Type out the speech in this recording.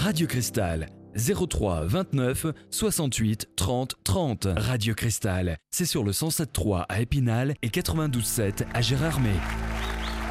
Radio Cristal, 03 29 68 30 30. Radio Cristal, c'est sur le 107.3 à Épinal et 92.7 à Gérardmer.